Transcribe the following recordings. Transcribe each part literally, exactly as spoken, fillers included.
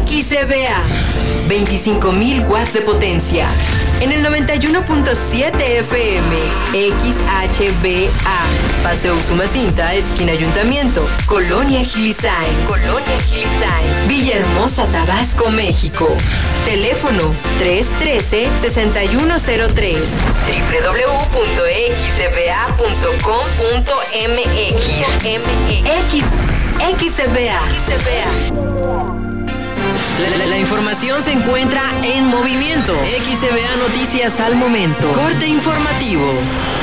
X C B A, veinticinco mil watts de potencia. En el noventa y uno punto siete F M, X H B A, Paseo Usumacinta, esquina Ayuntamiento, Colonia Gilisáin, Colonia Gilisáin, Villahermosa, Tabasco, México. Teléfono tres uno tres, seis uno cero tres, doble u doble u doble u punto x c b a punto com punto m x. X C B A. La, la, la información se encuentra en movimiento. X C B A Noticias al momento. Corte informativo.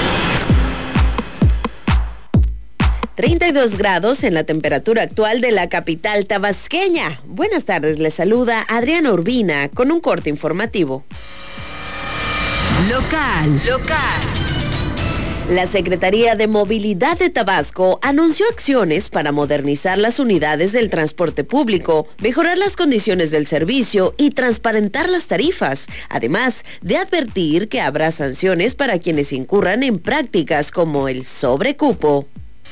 treinta y dos grados en la temperatura actual de la capital tabasqueña. Buenas tardes, les saluda Adriana Urbina con un corte informativo. Local. Local. La Secretaría de Movilidad de Tabasco anunció acciones para modernizar las unidades del transporte público, mejorar las condiciones del servicio y transparentar las tarifas, además de advertir que habrá sanciones para quienes incurran en prácticas como el sobrecupo.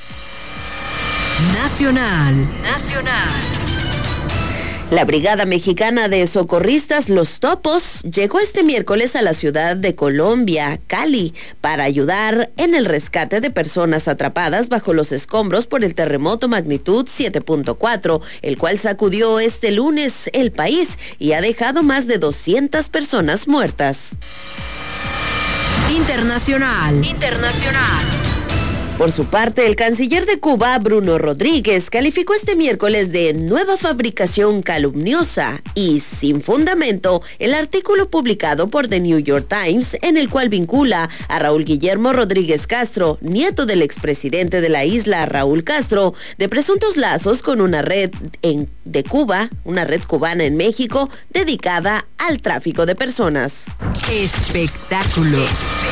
Nacional. Nacional. La Brigada Mexicana de Socorristas Los Topos llegó este miércoles a la ciudad de Colombia, Cali, para ayudar en el rescate de personas atrapadas bajo los escombros por el terremoto magnitud siete punto cuatro, el cual sacudió este lunes el país y ha dejado más de doscientas personas muertas. Internacional. Internacional. Por su parte, el canciller de Cuba, Bruno Rodríguez, calificó este miércoles de nueva fabricación calumniosa y sin fundamento el artículo publicado por The New York Times en el cual vincula a Raúl Guillermo Rodríguez Castro, nieto del expresidente de la isla, Raúl Castro, de presuntos lazos con una red en, de Cuba, una red cubana en México, dedicada al tráfico de personas. Espectáculos.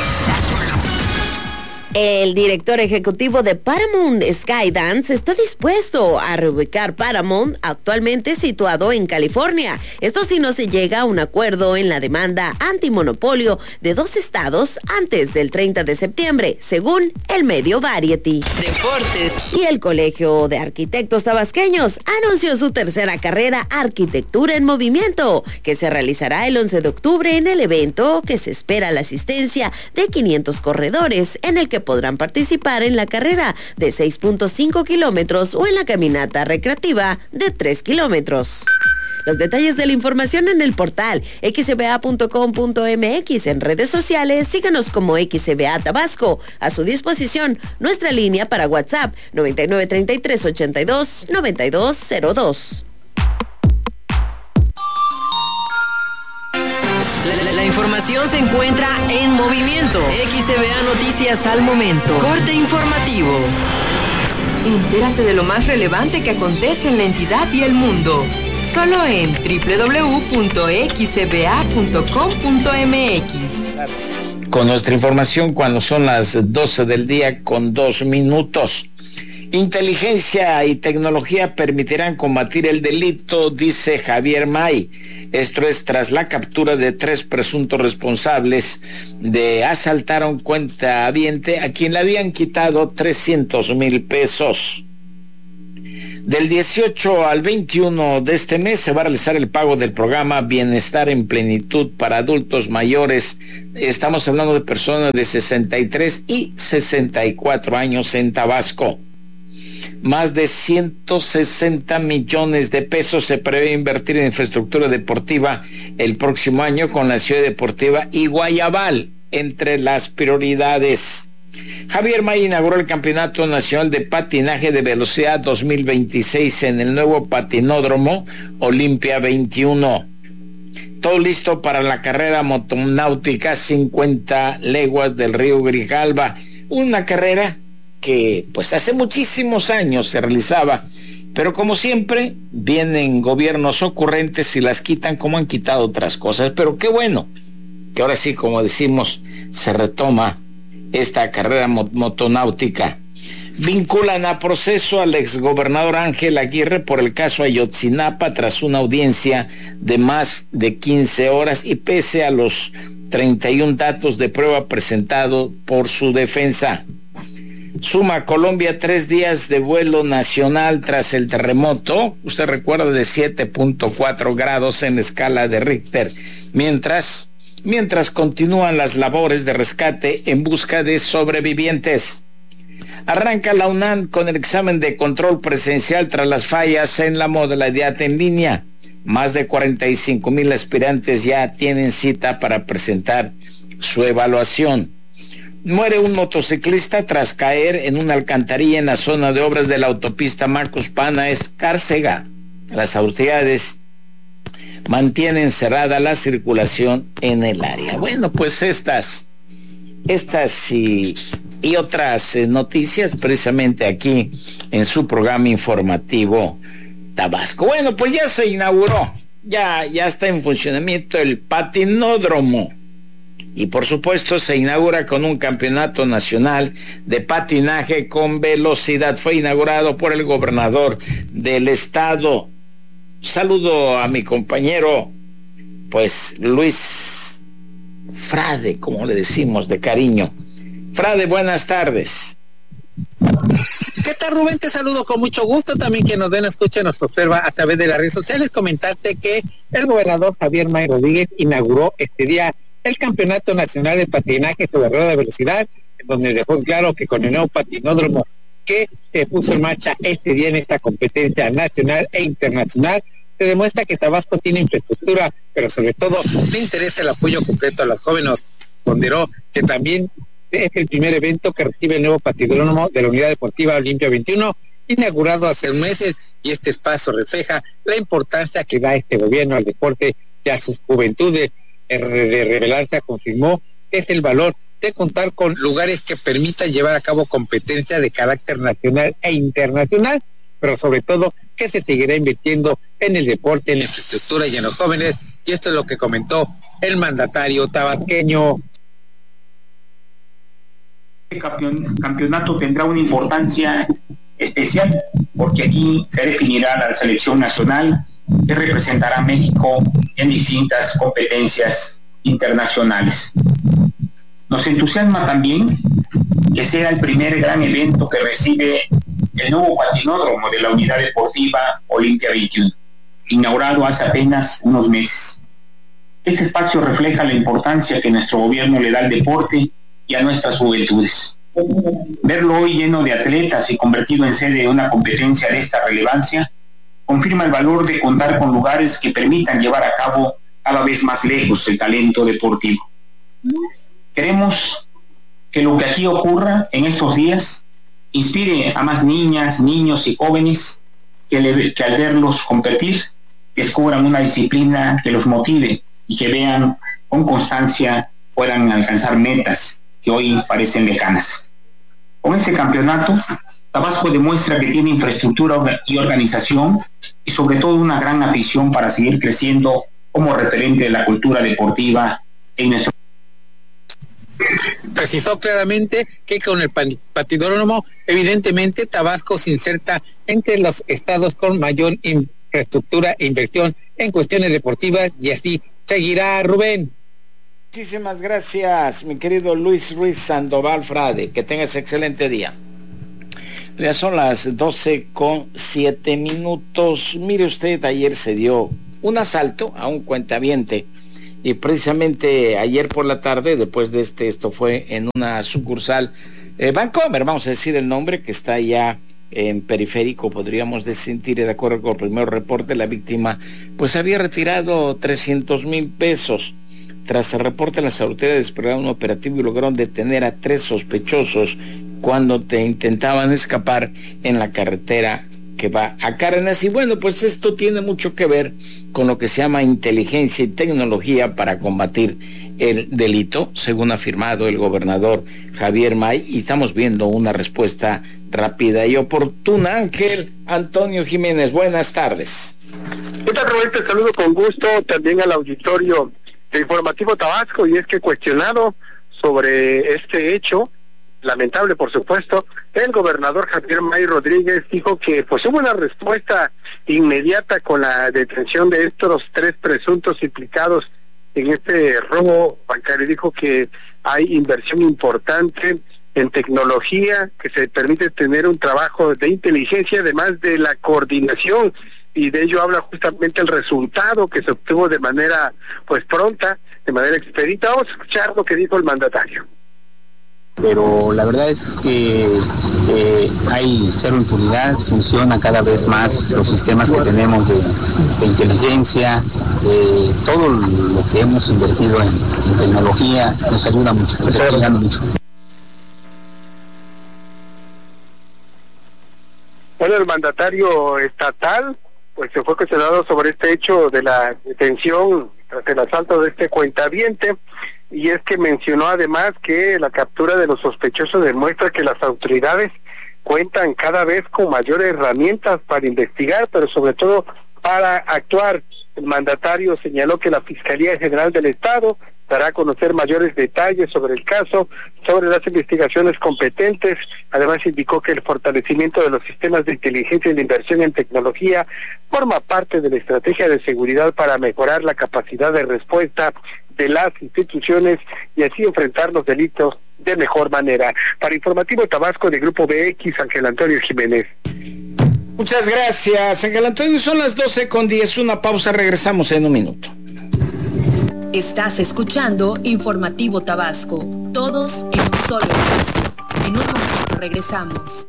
El director ejecutivo de Paramount Skydance está dispuesto a reubicar Paramount, actualmente situado en California. Esto si no se llega a un acuerdo en la demanda antimonopolio de dos estados antes del treinta de septiembre, según el medio Variety. Deportes. Y el Colegio de Arquitectos Tabasqueños anunció su tercera carrera Arquitectura en Movimiento, que se realizará el once de octubre en el evento que se espera la asistencia de quinientos corredores, en el que podrán participar en la carrera de seis punto cinco kilómetros o en la caminata recreativa de tres kilómetros. Los detalles de la información en el portal x c b a punto com punto m x, en redes sociales, síganos como X C B A Tabasco. A su disposición, nuestra línea para WhatsApp noventa y nueve treinta y tres ochenta y dos noventa y dos cero dos. La, la, la información se encuentra en movimiento. X C B A Noticias al momento. Corte informativo. Entérate de lo más relevante que acontece en la entidad y el mundo. Solo en doble u doble u doble u punto x c b a punto com punto m x. Con nuestra información cuando son las doce del día con dos minutos. Inteligencia y tecnología permitirán combatir el delito, dice Javier May. Esto es tras la captura de tres presuntos responsables de asaltar a un cuentahabiente a quien le habían quitado trescientos mil pesos. Del dieciocho al veintiuno de este mes se va a realizar el pago del programa Bienestar en Plenitud para adultos mayores. Estamos hablando de personas de sesenta y tres y sesenta y cuatro años en Tabasco. Más de ciento sesenta millones de pesos se prevé invertir en infraestructura deportiva el próximo año, con la Ciudad Deportiva y Guayabal entre las prioridades. Javier May inauguró el Campeonato Nacional de Patinaje de Velocidad dos mil veintiséis en el nuevo patinódromo Olimpia veintiuno. Todo listo para la carrera motonáutica cincuenta leguas del río Grijalva, una carrera que pues hace muchísimos años se realizaba, pero como siempre vienen gobiernos ocurrentes y las quitan, como han quitado otras cosas. Pero qué bueno que ahora sí, como decimos, se retoma esta carrera motonáutica. Vinculan a proceso al exgobernador Ángel Aguirre por el caso Ayotzinapa tras una audiencia de más de quince horas y pese a los treinta y un datos de prueba presentados por su defensa. Suma Colombia tres días de vuelo nacional tras el terremoto, usted recuerda, de siete punto cuatro grados en escala de Richter, mientras, mientras continúan las labores de rescate en busca de sobrevivientes. Arranca la UNAM con el examen de control presencial tras las fallas en la modalidad en línea. Más de cuarenta y cinco mil aspirantes ya tienen cita para presentar su evaluación. Muere un motociclista tras caer en una alcantarilla en la zona de obras de la autopista Marcos Pana, Escárcega. Las autoridades mantienen cerrada la circulación en el área. Bueno, pues estas, estas y, y otras eh, noticias precisamente aquí en su programa informativo Tabasco. Bueno, pues ya se inauguró, ya, ya está en funcionamiento el patinódromo. Y por supuesto se inaugura con un campeonato nacional de patinaje con velocidad. Fue inaugurado por el gobernador del estado. Saludo a mi compañero, pues Luis Frade, como le decimos de cariño. Frade, buenas tardes. ¿Qué tal, Rubén? Te saludo con mucho gusto. También que nos ven, escucha, nos observa a través de las redes sociales. Comentarte que el gobernador Javier May Rodríguez inauguró este día el Campeonato Nacional de Patinaje sobre Rueda de Velocidad, donde dejó claro que con el nuevo patinódromo que se puso en marcha este día en esta competencia nacional e internacional, se demuestra que Tabasco tiene infraestructura, pero sobre todo le interesa el apoyo completo a los jóvenes. Ponderó que también es el primer evento que recibe el nuevo patinódromo de la Unidad Deportiva Olimpia veintiuno, inaugurado hace meses, y este espacio refleja la importancia que da este gobierno al deporte y a sus juventudes. De revelarse confirmó que es el valor de contar con lugares que permitan llevar a cabo competencias de carácter nacional e internacional, pero sobre todo que se seguirá invirtiendo en el deporte, en la infraestructura y en los jóvenes, y esto es lo que comentó el mandatario tabasqueño. El campeon, campeonato tendrá una importancia especial porque aquí se definirá la selección nacional que representará a México en distintas competencias internacionales. Nos entusiasma también que sea el primer gran evento que recibe el nuevo patinódromo de la Unidad Deportiva Olimpia veintiuno, inaugurado hace apenas unos meses. Este espacio refleja la importancia que nuestro gobierno le da al deporte y a nuestras juventudes. Verlo hoy lleno de atletas y convertido en sede de una competencia de esta relevancia confirma el valor de contar con lugares que permitan llevar a cabo cada vez más lejos el talento deportivo. Queremos que lo que aquí ocurra en estos días inspire a más niñas, niños y jóvenes que, le, que al verlos competir descubran una disciplina que los motive y que vean con constancia puedan alcanzar metas que hoy parecen lejanas. Con este campeonato, Tabasco demuestra que tiene infraestructura y organización y sobre todo una gran afición para seguir creciendo como referente de la cultura deportiva en nuestro país. Precisó claramente que con el patinódromo, evidentemente Tabasco se inserta entre los estados con mayor infraestructura e inversión en cuestiones deportivas, y así seguirá, Rubén. Muchísimas gracias, mi querido Luis Ruiz Sandoval Frade. Que tengas excelente día. Ya son las doce con siete minutos. Mire usted, ayer se dio un asalto a un cuentaviente, y precisamente ayer por la tarde, después de este, esto fue en una sucursal eh, Bancomer, vamos a decir el nombre, que está ya en Periférico, podríamos decir, de acuerdo con el primer reporte, la víctima pues había retirado trescientos mil pesos. Tras el reporte, las autoridades desplegaron un operativo y lograron detener a tres sospechosos cuando te intentaban escapar en la carretera que va a Cárdenas. Y bueno, pues esto tiene mucho que ver con lo que se llama inteligencia y tecnología para combatir el delito, según ha afirmado el gobernador Javier May, y estamos viendo una respuesta rápida y oportuna. Ángel Antonio Jiménez, buenas tardes. ¿Qué tal, Roberto? Te saludo con gusto también al auditorio de Informativo Tabasco, y es que cuestionado sobre este hecho, lamentable por supuesto, el gobernador Javier May Rodríguez dijo que pues hubo una respuesta inmediata con la detención de estos tres presuntos implicados en este robo bancario. Dijo que hay inversión importante en tecnología, que se permite tener un trabajo de inteligencia, además de la coordinación, y de ello habla justamente el resultado que se obtuvo de manera pues pronta, de manera expedita. Vamos a escuchar lo que dijo el mandatario. Pero la verdad es que eh, hay cero impunidad, funciona cada vez más los sistemas que tenemos de, de inteligencia, eh, todo lo que hemos invertido en, en tecnología nos ayuda mucho, nos está ayudando mucho. Bueno, el mandatario estatal pues se fue cuestionado sobre este hecho de la detención tras el asalto de este cuentaviente, y es que mencionó además que la captura de los sospechosos demuestra que las autoridades cuentan cada vez con mayores herramientas para investigar, pero sobre todo para actuar. El mandatario señaló que la Fiscalía General del Estado dará a conocer mayores detalles sobre el caso, sobre las investigaciones competentes. Además indicó que el fortalecimiento de los sistemas de inteligencia y la inversión en tecnología forma parte de la estrategia de seguridad para mejorar la capacidad de respuesta de las instituciones y así enfrentar los delitos de mejor manera. Para Informativo Tabasco de Grupo B X, Ángel Antonio Jiménez. Muchas gracias, Ángel Antonio. Son las doce con diez, una pausa, regresamos en un minuto. Estás escuchando Informativo Tabasco, todos en un solo espacio. En un momento regresamos.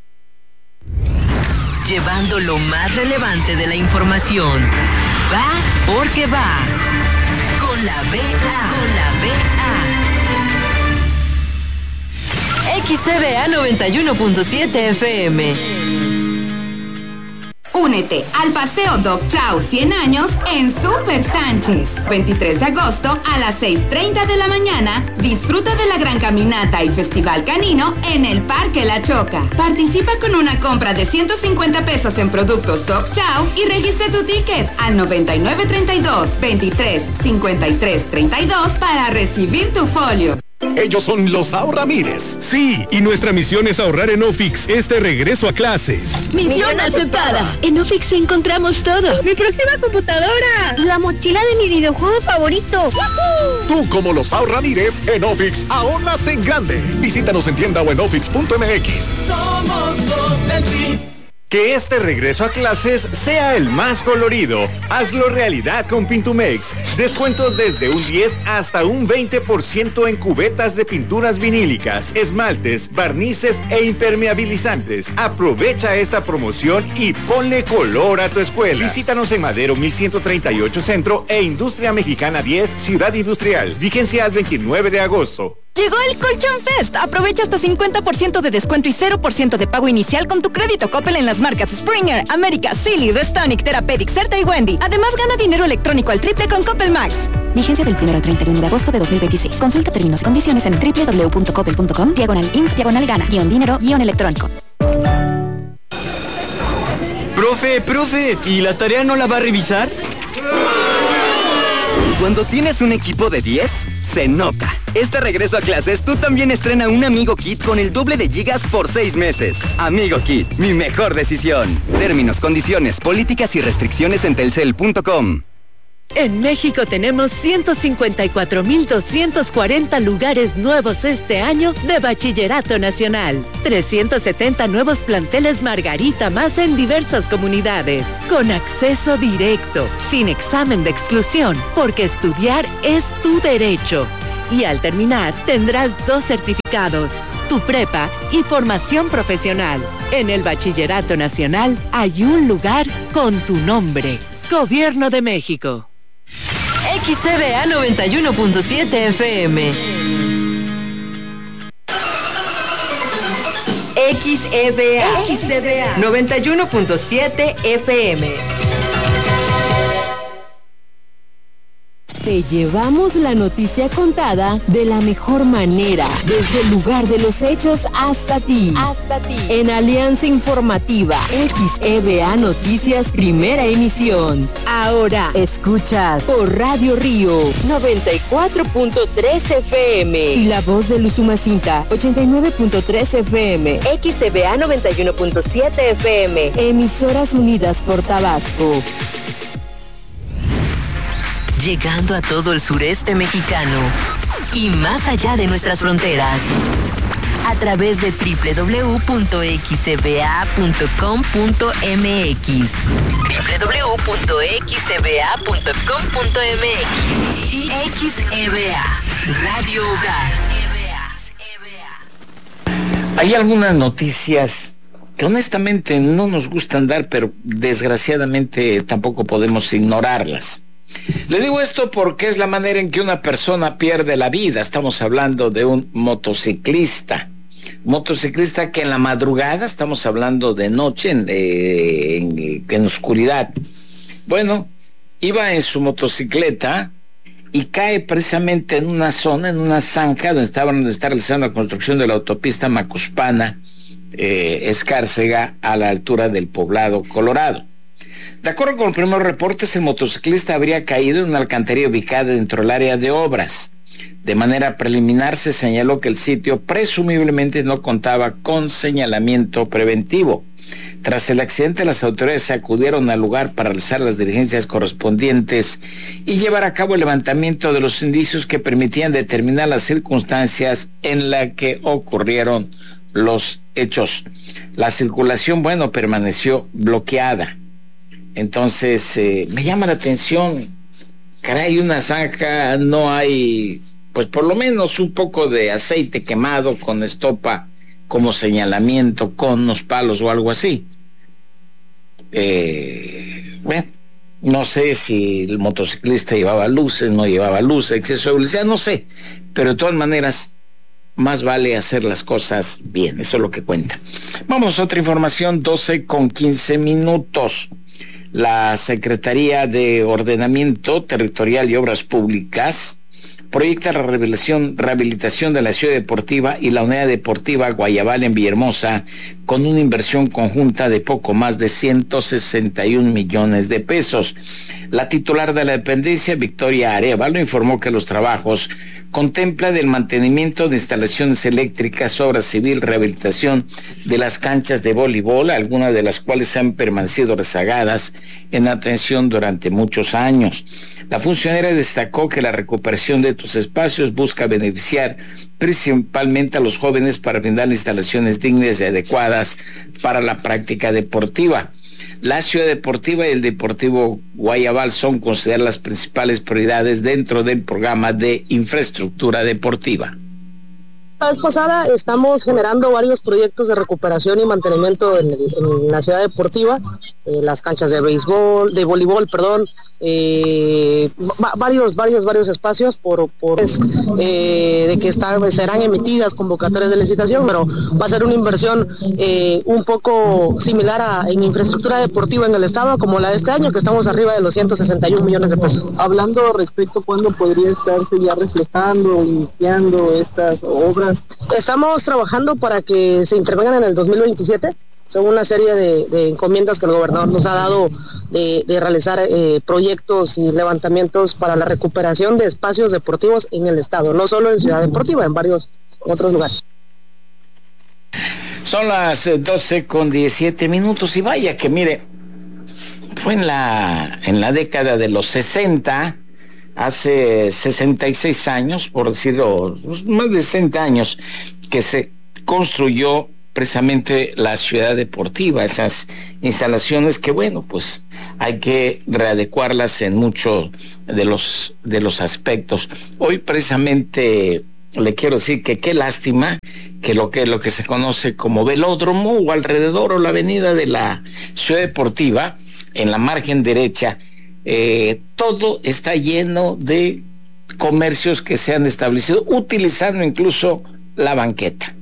Llevando lo más relevante de la información. Va porque va. Con la B A. Con la B A. X C B A noventa y uno punto siete F M. Únete al Paseo Dog Chow cien años en Super Sánchez. veintitrés de agosto a las seis treinta de la mañana, disfruta de la gran caminata y festival canino en el Parque La Choca. Participa con una compra de ciento cincuenta pesos en productos Dog Chow y registra tu ticket al noventa y nueve treinta y dos veintitrés cincuenta y tres treinta y dos para recibir tu folio. Ellos son los Ahorramires. Sí, y nuestra misión es ahorrar en Ofix este regreso a clases. Misión aceptada. En Ofix encontramos todo. Mi próxima computadora. La mochila de mi videojuego favorito. ¡Woohoo! Tú, como los Ahorramires, en Ofix ahorras en grande. Visítanos en tienda o en ofix punto m x. Somos los del team. Que este regreso a clases sea el más colorido. Hazlo realidad con Pintumex. Descuentos desde un diez hasta un veinte por ciento en cubetas de pinturas vinílicas, esmaltes, barnices e impermeabilizantes. Aprovecha esta promoción y ponle color a tu escuela. Visítanos en Madero mil ciento treinta y ocho Centro e Industria Mexicana diez, Ciudad Industrial. Vigencia al veintinueve de agosto. Llegó el Colchón Fest. Aprovecha hasta cincuenta por ciento de descuento y cero por ciento de pago inicial con tu crédito Coppel en las marcas Springer, América, Silly, Restonic, Therapeutic, Certa y Wendy. Además, gana dinero electrónico al triple con Coppel Max. Vigencia del primero al treinta y uno de agosto de dos mil veintiséis. Consulta términos y condiciones en doble u doble u doble u punto coppel punto com, diagonal inf, diagonal gana, guión dinero, guión electrónico. Profe, profe, ¿y la tarea no la va a revisar? Cuando tienes un equipo de diez, se nota. Este regreso a clases, tú también estrena un Amigo Kit con el doble de gigas por seis meses. Amigo Kit, mi mejor decisión. Términos, condiciones, políticas y restricciones en telcel punto com. En México tenemos ciento cincuenta y cuatro mil doscientos cuarenta lugares nuevos este año de Bachillerato Nacional. trescientos setenta nuevos planteles Margarita más en diversas comunidades. Con acceso directo, sin examen de exclusión, porque estudiar es tu derecho. Y al terminar, tendrás dos certificados, tu prepa y formación profesional. En el Bachillerato Nacional hay un lugar con tu nombre. Gobierno de México. X C B A noventa y uno punto siete F M. X E B A. X E B A noventa y uno punto siete F M. Te llevamos la noticia contada de la mejor manera, desde el lugar de los hechos hasta ti. Hasta ti. En Alianza Informativa, X E B A Noticias, primera emisión. Ahora escuchas por Radio Río noventa y cuatro punto tres F M y La Voz de Usumacinta ochenta y nueve punto tres F M. X E B A noventa y uno punto siete F M. Emisoras unidas por Tabasco. Llegando a todo el sureste mexicano y más allá de nuestras fronteras. a través de doble u doble u doble u punto x e b a punto com punto m x. doble u doble u doble u punto x e b a punto com punto m x. X E B A, Radio Hogar. Hay algunas noticias que honestamente no nos gustan dar, pero desgraciadamente tampoco podemos ignorarlas. Le digo esto porque es la manera en que una persona pierde la vida. Estamos hablando de un motociclista. Motociclista que en la madrugada, estamos hablando de noche, en, eh, en, en oscuridad. Bueno, iba en su motocicleta y cae precisamente en una zona, en una zanja donde estaban donde está realizando la construcción de la autopista Macuspana, eh, Escárcega, a la altura del Poblado Colorado. De acuerdo con los primeros reportes, el motociclista habría caído en una alcantarilla ubicada dentro del área de obras. De manera preliminar se señaló que el sitio presumiblemente no contaba con señalamiento preventivo. Tras el accidente, las autoridades acudieron al lugar para realizar las diligencias correspondientes y llevar a cabo el levantamiento de los indicios que permitían determinar las circunstancias en las que ocurrieron los hechos. La circulación, bueno, permaneció bloqueada. Entonces, eh, me llama la atención, caray, una zanja, no hay, pues por lo menos un poco de aceite quemado con estopa como señalamiento, con unos palos o algo así. Eh, bueno, no sé si el motociclista llevaba luces, no llevaba luces, exceso de velocidad, no sé, pero de todas maneras, más vale hacer las cosas bien, eso es lo que cuenta. Vamos a otra información, doce con quince minutos. La Secretaría de Ordenamiento Territorial y Obras Públicas proyecta la rehabilitación, rehabilitación de la ciudad deportiva y la unidad deportiva Guayabal en Villahermosa con una inversión conjunta de poco más de ciento sesenta y un millones de pesos. La titular de la dependencia, Victoria Arevalo, informó que los trabajos contemplan el mantenimiento de instalaciones eléctricas, obra civil, rehabilitación de las canchas de voleibol, algunas de las cuales han permanecido rezagadas en atención durante muchos años. La funcionaria destacó que la recuperación de estos espacios busca beneficiar principalmente a los jóvenes para brindar instalaciones dignas y adecuadas para la práctica deportiva. La ciudad deportiva y el Deportivo Guayabal son consideradas las principales prioridades dentro del programa de infraestructura deportiva. La vez pasada estamos generando varios proyectos de recuperación y mantenimiento en, en la ciudad deportiva, eh, las canchas de béisbol, de voleibol, perdón, eh, va, varios, varios, varios espacios por, por eh, de que están, serán emitidas convocatorias de licitación, pero va a ser una inversión eh, un poco similar a en infraestructura deportiva en el estado como la de este año, que estamos arriba de los ciento sesenta y un millones de pesos. Hablando respecto a cuándo podría estarse ya reflejando, iniciando estas obras. Estamos trabajando para que se intervengan en el dos mil veintisiete. Son una serie de, de encomiendas que el gobernador nos ha dado de, de realizar eh, proyectos y levantamientos para la recuperación de espacios deportivos en el estado, no solo en Ciudad Deportiva, en varios otros lugares. Son las doce con diecisiete minutos y vaya que mire, fue en la, en la década de los sesenta, hace sesenta y seis años, por decirlo, más de sesenta años, que se construyó precisamente la ciudad deportiva, esas instalaciones que, bueno, pues hay que readecuarlas en muchos de los, de los aspectos. Hoy precisamente le quiero decir que qué lástima que lo que, lo que se conoce como velódromo o alrededor o la avenida de la ciudad deportiva, en la margen derecha, Eh, todo está lleno de comercios que se han establecido, utilizando incluso la banqueta.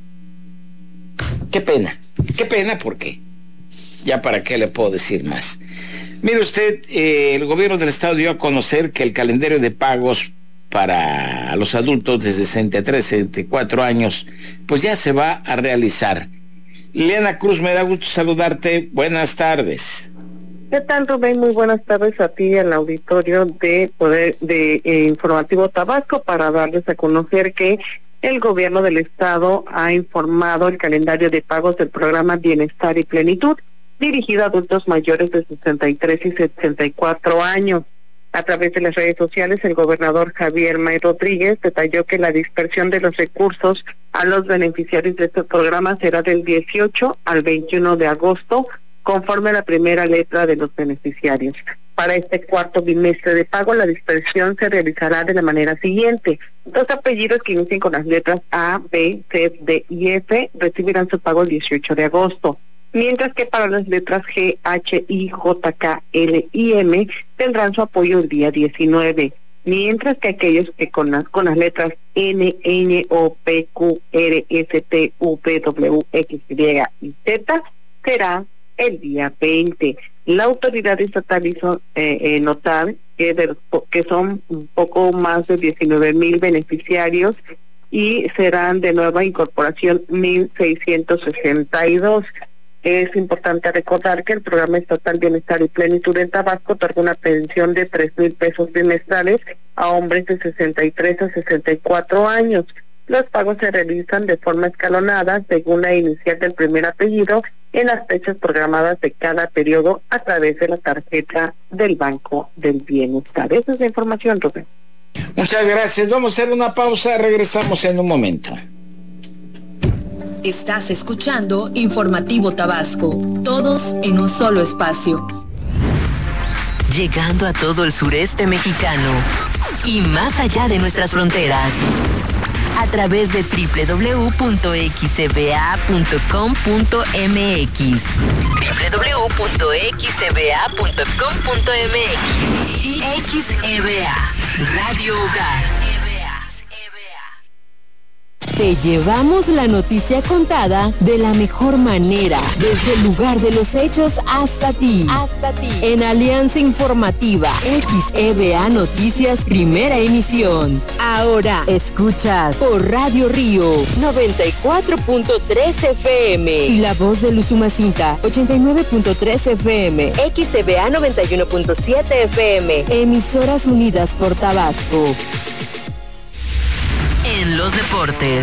Qué pena, qué pena, porque ya para qué le puedo decir más. Mire usted, eh, el gobierno del estado dio a conocer que el calendario de pagos para los adultos de sesenta y tres, sesenta y cuatro años, pues ya se va a realizar. Liliana Cruz, me da gusto saludarte. Buenas tardes. ¿Qué tal, Rubén? Muy buenas tardes a ti y al auditorio de Poder de eh, Informativo Tabasco, para darles a conocer que el gobierno del estado ha informado el calendario de pagos del programa Bienestar y Plenitud, dirigido a adultos mayores de sesenta y tres y sesenta y cuatro años. A través de las redes sociales, el gobernador Javier May Rodríguez detalló que la dispersión de los recursos a los beneficiarios de este programa será del dieciocho al veintiuno de agosto, conforme a la primera letra de los beneficiarios. Para este cuarto bimestre de pago, la dispersión se realizará de la manera siguiente. Dos apellidos que inicien con las letras A, B, C, D y F recibirán su pago el dieciocho de agosto, mientras que para las letras G, H, I, J, K, L y M tendrán su apoyo el día diecinueve, mientras que aquellos que con las, con las letras N, N, O, P, Q, R, S, T, U, V, W, X, Y y Z será el día veinte. La autoridad estatal hizo eh, eh, notar que, de, que son un poco más de diecinueve mil beneficiarios y serán de nueva incorporación mil seiscientos sesenta y dos. Es importante recordar que el Programa Estatal Bienestar y Plenitud en Tabasco otorga una pensión de tres mil pesos bimestrales a hombres de sesenta y tres a sesenta y cuatro años. Los pagos se realizan de forma escalonada según la inicial del primer apellido en las fechas programadas de cada periodo a través de la tarjeta del Banco del Bienestar. Esa es la información, Rubén. Muchas gracias. Vamos a hacer una pausa. Regresamos en un momento. Estás escuchando Informativo Tabasco. Todos en un solo espacio. Llegando a todo el sureste mexicano y más allá de nuestras fronteras. A través de doble u doble u doble u punto x c b a punto com punto m x. doble u doble u doble u punto x c b a punto com punto m x y X E B A, Radio Hogar. Te llevamos la noticia contada de la mejor manera, desde el lugar de los hechos hasta ti. Hasta ti. En Alianza Informativa, X E B A Noticias, primera emisión. Ahora escuchas por Radio Río noventa y cuatro punto tres F M y La Voz de Usumacinta ochenta y nueve punto tres F M. X E B A noventa y uno punto siete F M. Emisoras unidas por Tabasco. En los deportes.